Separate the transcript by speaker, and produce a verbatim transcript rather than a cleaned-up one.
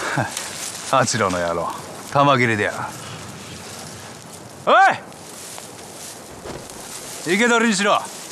Speaker 1: 八郎の野郎玉切れでやがおい生け捕りにしろ。